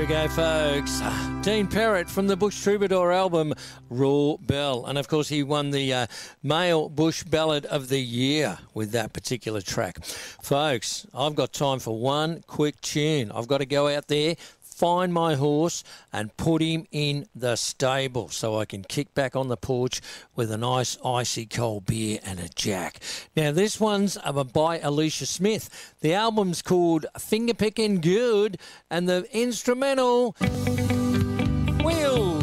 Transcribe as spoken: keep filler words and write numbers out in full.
go, folks. Dean Perrott from the Bush Troubadour album, Raw Bell. And, of course, he won the uh, Male Bush Ballad of the Year with that particular track. Folks, I've got time for one quick tune. I've got to go out there, find my horse and put him in the stable so I can kick back on the porch with a nice icy cold beer and a jack. Now, this one's by Alicia Smith. The album's called Finger Pickin' Good and the instrumental, Will.